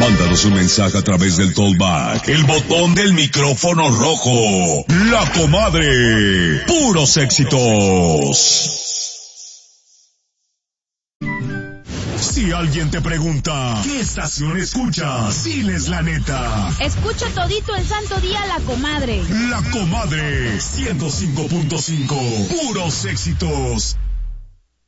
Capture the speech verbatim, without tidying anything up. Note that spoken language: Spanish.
Mándanos un mensaje a través del Tollback, el botón del micrófono rojo. La Comadre. Puros éxitos. Si alguien te pregunta, ¿qué estación escuchas? Diles la neta. Escucho todito el santo día La Comadre. La Comadre, ciento cinco punto cinco. Puros éxitos.